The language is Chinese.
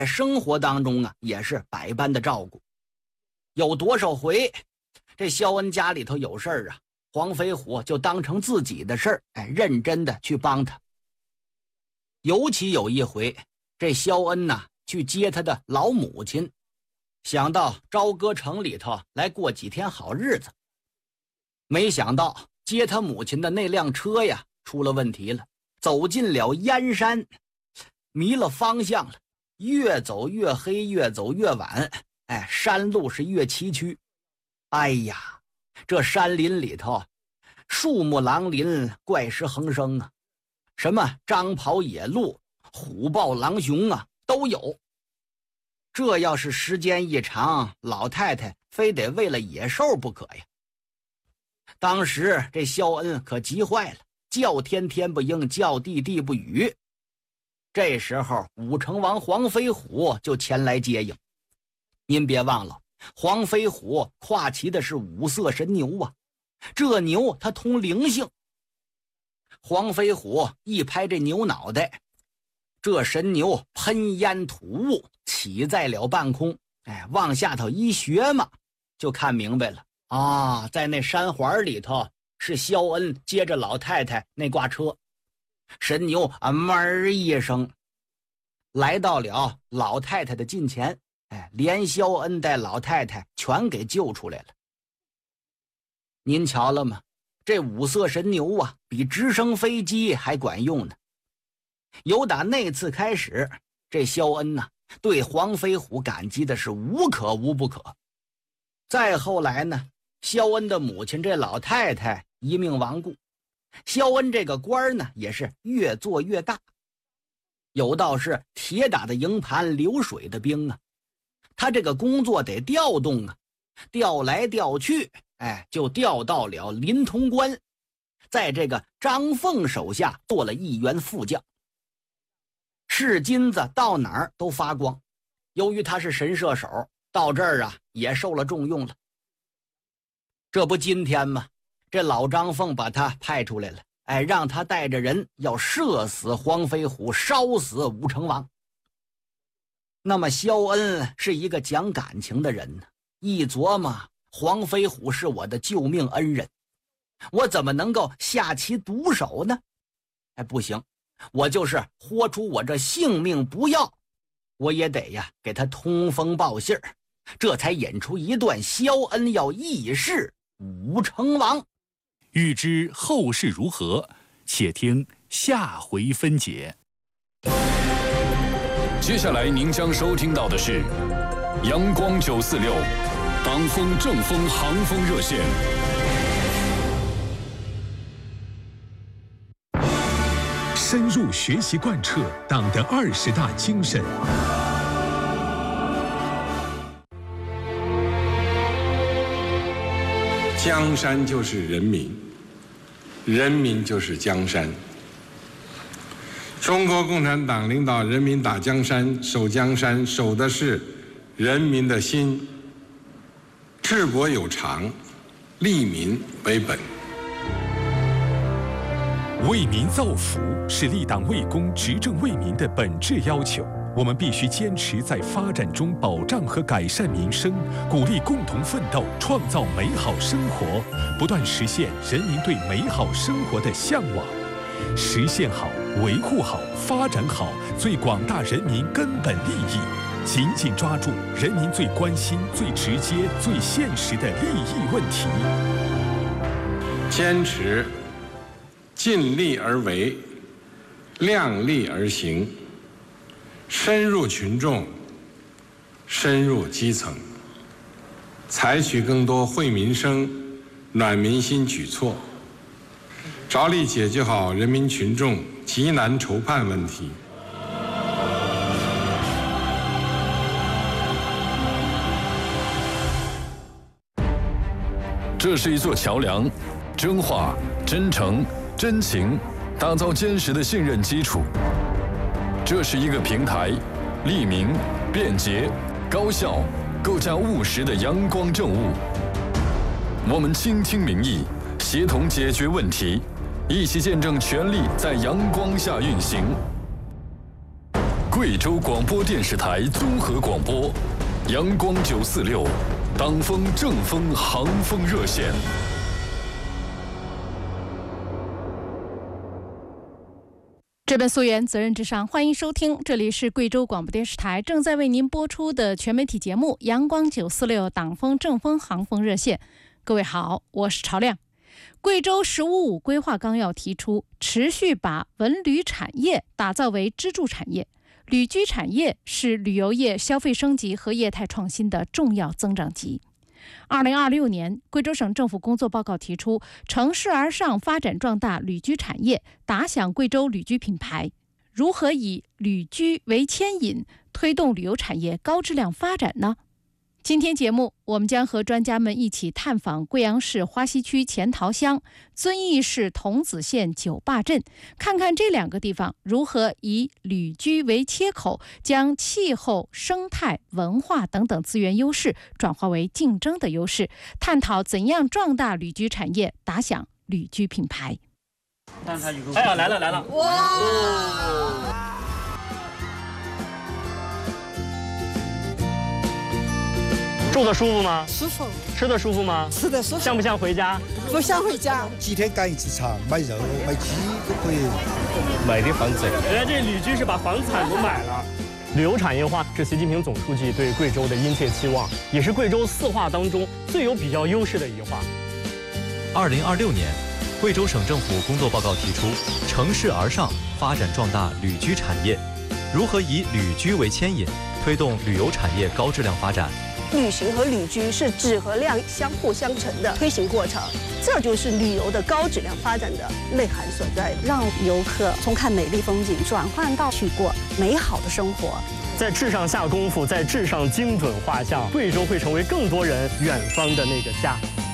在生活当中啊也是百般的照顾。有多少回这肖恩家里头有事儿啊，黄飞虎就当成自己的事儿，认真的去帮他。尤其有一回，这肖恩呐去接他的老母亲，想到朝歌城里头来过几天好日子，没想到接他母亲的那辆车呀出了问题了，走进了燕山，迷了方向了，越走越黑，越走越晚，山路是越崎岖。哎呀，这山林里头树木狼林，怪石横生啊，什么张跑野鹿、虎豹狼熊啊都有。这要是时间一长，老太太非得为了野兽不可呀。当时这肖恩可急坏了，叫天天不应，叫地地不语。这时候武成王黄飞虎就前来接应。您别忘了，黄飞虎跨骑的是五色神牛啊，这牛它通灵性。黄飞虎一拍这牛脑袋，这神牛喷烟吐雾起在了半空，往下头一学嘛，就看明白了啊，在那山环里头是肖恩接着老太太那挂车。神牛哞一声来到了老太太的近前，连肖恩带老太太全给救出来了。您瞧了吗？这五色神牛啊，比直升飞机还管用呢。由打那次开始，这肖恩呐，对黄飞虎感激的是无可无不可。再后来呢，肖恩的母亲这老太太一命亡故，肖恩这个官呢也是越做越大。有道是铁打的营盘流水的兵啊，他这个工作得调动啊，调来调去，就调到了临潼关，在这个张凤手下做了1员副将。是金子到哪儿都发光，由于他是神射手，到这儿啊也受了重用了。这不今天吗？这老张凤把他派出来了，让他带着人要射死黄飞虎，烧死武成王。那么肖恩是一个讲感情的人呢，一琢磨，黄飞虎是我的救命恩人，我怎么能够下其毒手呢？不行，我就是豁出我这性命不要，我也得呀给他通风报信儿，这才引出一段肖恩要义释武成王。 欲知后事如何，且听下回分解。 接下来您将收听到的是阳光946党风正风航风热线。 深入学习贯彻党的20大精神。 江山就是人民，人民就是江山。中国共产党领导人民打江山、守江山，守的是人民的心。治国有常，利民为本。 为民造福是立党为公、执政为民的本质要求。我们必须坚持在发展中保障和改善民生，鼓励共同奋斗，创造美好生活，不断实现人民对美好生活的向往。实现好、维护好、发展好最广大人民根本利益，紧紧抓住人民最关心、最直接、最现实的利益问题。 坚持尽力而为，量力而行，深入群众，深入基层，采取更多惠民生、暖民心举措，着力解决好人民群众急难愁盼问题。 这是一座桥梁，真话、真诚、真情，打造坚实的信任基础。这是一个平台，利民、便捷、高效，构架务实的阳光政务。我们倾听民意，协同解决问题，一起见证权力在阳光下运行。 贵州广播电视台综合广播，阳光946，党风正风航风热线。 这本溯源，责任至上，欢迎收听，这里是贵州广播电视台正在为您播出的全媒体节目《阳光946党风正风航风热线》。各位好，我是朝亮。贵州“15+5”规划纲要提出，持续把文旅产业打造为支柱产业。旅居产业是旅游业消费升级和业态创新的重要增长极。2026年，贵州省政府工作报告提出，乘势而上发展壮大旅居产业，打响贵州旅居品牌。如何以旅居为牵引，推动旅游产业高质量发展呢？今天节目，我们将和专家们一起探访贵阳市花溪区钱塘乡、遵义市桐梓县九坝镇，看看这两个地方如何以旅居为切口，将气候、生态、文化等等资源优势转化为竞争的优势，探讨怎样壮大旅居产业，打响旅居品牌。 哎呀，来了！哇！住的舒服吗？ 舒服。 吃的舒服吗？ 吃的舒服。 像不像回家？ 不想回家。 几天赶一次场，买肉、买鸡都可以。 买的房子，原来这旅居是把房产都买了。旅游产业化是习近平总书记对贵州的殷切期望，也是贵州4化当中最有比较优势的一化。 2026年，贵州省政府工作报告提出，乘势而上发展壮大旅居产业，如何以旅居为牵引，推动旅游产业高质量发展。 旅行和旅居是质和量相互相成的推行过程，这就是旅游的高质量发展的内涵所在。 让游客从看美丽风景转换到去过美好的生活， 在质上下功夫，在质上精准画像，贵州会成为更多人远方的那个家。